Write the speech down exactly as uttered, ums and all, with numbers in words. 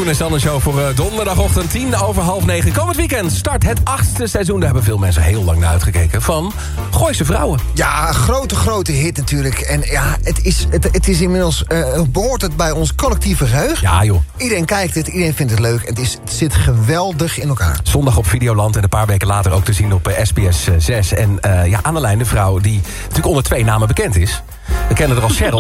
Koen en Sander Show voor uh, donderdagochtend tien over half negen. Komend weekend start het achtste seizoen. Daar hebben veel mensen heel lang naar uitgekeken. Van Gooise Vrouwen. Ja, een grote, grote hit natuurlijk. En ja, het is, het, het is inmiddels... Uh, behoort het bij ons collectieve geheugen. Ja, joh. Iedereen kijkt het, iedereen vindt het leuk. Het, is, het zit geweldig in elkaar. Zondag op Videoland en een paar weken later ook te zien op uh, S B S zes. En uh, ja, aan de lijn de vrouw die natuurlijk onder twee namen bekend is. We kennen er als Cheryl.